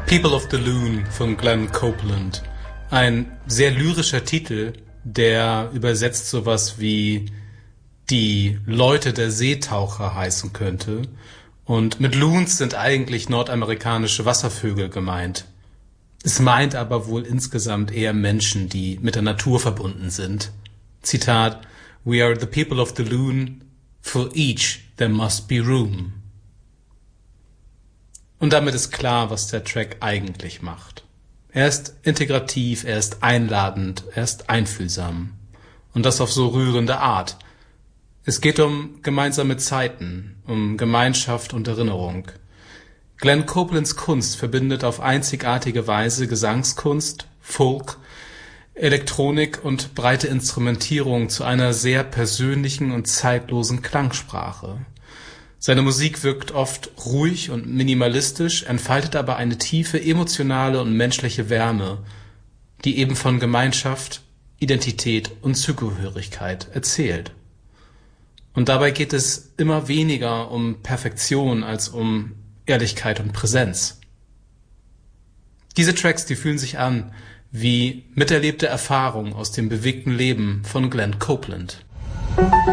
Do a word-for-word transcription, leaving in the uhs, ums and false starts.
People of the Loon von Glenn Copeland. Ein sehr lyrischer Titel, der übersetzt sowas wie die Leute der Seetaucher heißen könnte. Und mit Loons sind eigentlich nordamerikanische Wasservögel gemeint. Es meint aber wohl insgesamt eher Menschen, die mit der Natur verbunden sind. Zitat: We are the people of the Loon, for each there must be room. Und damit ist klar, was der Track eigentlich macht. Er ist integrativ, er ist einladend, er ist einfühlsam. Und das auf so rührende Art. Es geht um gemeinsame Zeiten, um Gemeinschaft und Erinnerung. Glenn Copelands Kunst verbindet auf einzigartige Weise Gesangskunst, Folk, Elektronik und breite Instrumentierung zu einer sehr persönlichen und zeitlosen Klangsprache. Seine Musik wirkt oft ruhig und minimalistisch, entfaltet aber eine tiefe emotionale und menschliche Wärme, die eben von Gemeinschaft, Identität und Zugehörigkeit erzählt. Und dabei geht es immer weniger um Perfektion als um Ehrlichkeit und Präsenz. Diese Tracks, die fühlen sich an wie miterlebte Erfahrung aus dem bewegten Leben von Glenn Copeland.